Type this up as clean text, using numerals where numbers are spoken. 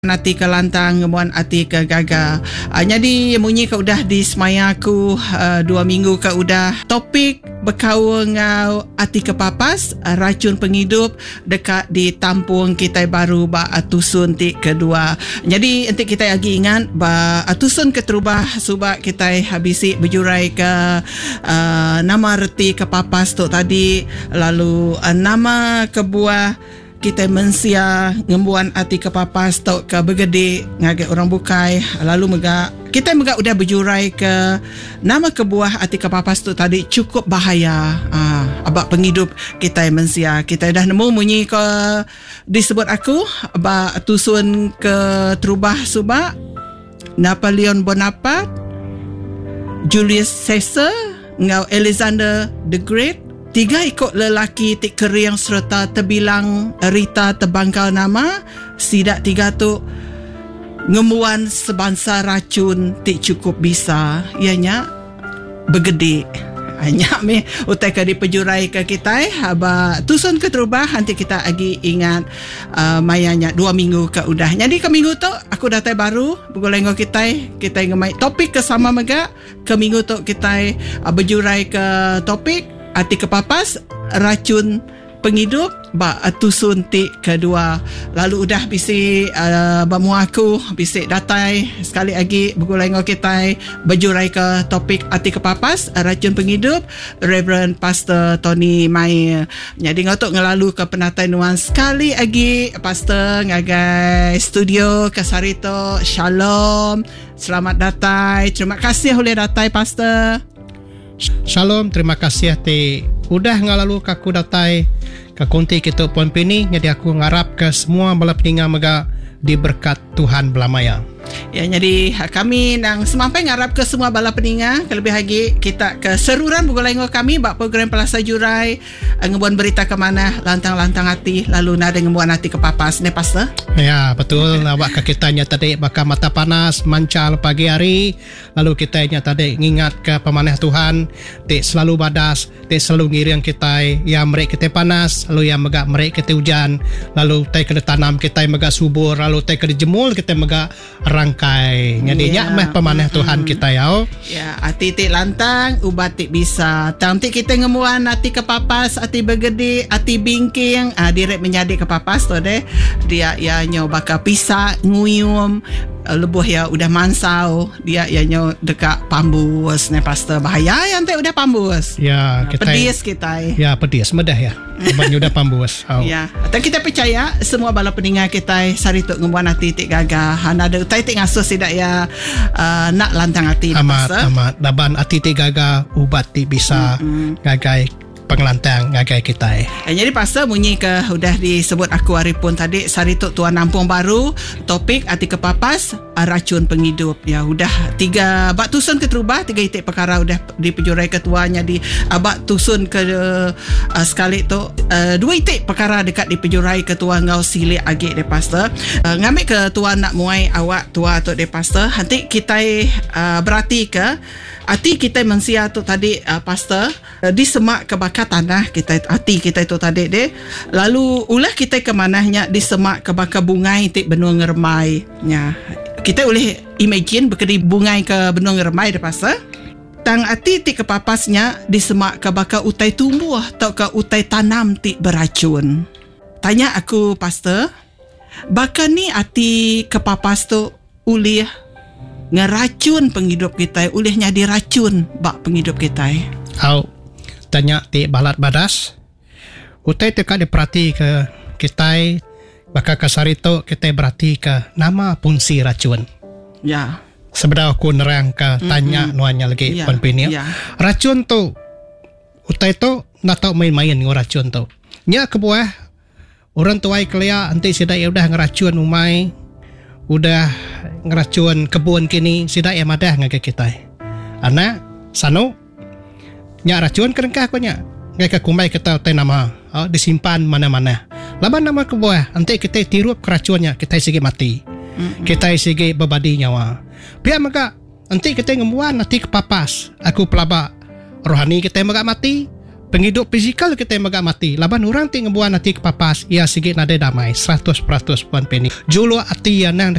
Ati ke lantang, ngemuan ati ke gaga. Jadi munyi ke udah di semaya aku 2 minggu ke udah topik berkau ngau ati ke papas, racun penghidup dekat di tampung kita baru ba atusun ti kedua. Jadi nanti kita lagi ingat ba atusun keterubah subak kita habisi berjurai ke nama reti ke papas tu tadi, lalu nama kebuah kita mensia ngembuan ati ke papas tau ke begede ngagai orang bukai, lalu kita udah berjurai ke nama kebuah ati ke papas tu tadi cukup bahaya. Abak penghidup kita mensia kita dah nemu munyi ke disebut aku abak tusun ke terubah subak Napoleon Bonaparte, Julius Caesar ngau Alexander the Great. 3 ikut lelaki tik keriang serta terbilang Rita terbangkal nama. Sidak 3 tu ngemuan sebangsa racun tik cukup bisa. Ianya bergede. Hanya me utai ke dipejurai ke kita haba tusun ke terubah nanti kita lagi ingat mayanya 2 minggu ke udah. Jadi ke minggu tu aku datai baru bergolenggo kita ngemai topik ke sama mega. Ke minggu tu kita berjurai ke topik ati ke papas racun penghidup ba tusun ti kedua. Lalu udah bisi bamu aku bisi datai sekali lagi bergulai dengan kita berjurai ke topik ati ke papas racun penghidup Reverend Pastor Tony Mai. Jadi ngotok ngelalu ke penatai nuan sekali lagi Pastor ngagai studio ke Sarito. Shalom, selamat datai. Terima kasih oleh datai Pastor. Shalom, terima kasih te udah ngalalu kaku datai ke konti kita pon pini. Jadi aku ngarap ke semua bala peninga mega diberkat Tuhan belamaya. Ya, jadi kami nang semampai ngarap ke semua bala peninga, kelebih lagi kita ke seruran bugolengo kami bak program Pelasa Jurai ngebuan berita ke mana lantang-lantang hati lalu nada ngebuan hati ke papas ne Pastor. Ya, betul. Awak ke kitanya tadi bakal mata panas mancal pagi hari, lalu kitanya tadi ngingat ke pemanah Tuhan tik selalu badas, tik selalu ngiring kita ya merek kita panas, lalu yang mega merek kita hujan, lalu tai kena tanam kita mega subur, lalu tai kena jemul kita mega rangkai. Jadi meh pemanah Tuhan kita ya. Ya, ati tik lantang ubat tik bisa. Tanti kita ngemuan ati ke papas, ati bergede, ati bingking, direk menjadi ke papas tu deh. Dia ya nyoba ke pisah nguyum lebuh ya udah mansau, dia ya nyo dekat pambus ne Pastor. Bahaya yang teh udah pambus. Ya, kita pedis kita. Ya, pedis medah ya. Banyak udah pambus. Ya, dan kita percaya semua bala peningat kita sarituk ngebuan hati tik gagah. Ada utai tik ngasuh sidak ya nak lantang hati amat daban hati tik gagah ubat tik bisa gagai pengelantang ngagai kita. Jadi Pastor munyi ke udah disebut aku hari pun tadi sarituk tuan nampung baru topik ati ke papas racun penghidup. Ya udah 3 bak tusun ke terubah 3 itik perkara udah dipejurai ketuanya di bak tusun ke sekali tu 2 itik perkara dekat dipejurai ketua ngau silik agi de Pastor. Ngambil ke tuan nak muai awak tua tu de Pastor. Nanti kita berarti ke hati kita mensia tu tadi Pastor disemak ke bakar tanah kita hati kita itu tadi deh. Lalu ulah kita ke manahnya disemak ke bakar bungai tik benua ngermai. Ya, kita boleh imagine berkedi bungai ke benua ngermai deh Pastor. Tang hati tik ke papasnya disemak ke bakar utai tumbuh atau ke utai tanam tik beracun. Tanya aku Pastor, bakar ni hati ke papas tu ulih ngeracun penghidup kita, ulihnya diracun bak penghidup kita. Tanya ti balat badas utai teka diperhati ke kita bakal kasarito kita berarti ke nama fungsi racun. Ya. Sebenarnya aku nerang ke tanya nuanya lagi penpini. Racun tu utai tu nak tahu main-main dengan racun tu. Nya kebuah orang tuai kelia anti sidak ya udah ngeracun umai, udah ngeracun kebun kini sidak ya madah ngagai kita. Anak sano nya racun kerengkah ko nya ngai ka kumai kita teh nama disimpan mana-mana laban nama kebuah nanti kita tirup keracunnya kita sige mati kita sige babadi nyawa pia maka nanti kita ngemuan nanti kepapas aku pelaba rohani kita maka mati penghidup fizikal kita yang magak mati. Laban orang ti ngebuan hati kepapas, ia sigit nade damai 100% Puan Penny. Julu hati yang